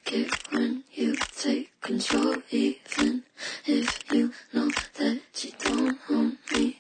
like it when you take control, even if you know that you don't own me.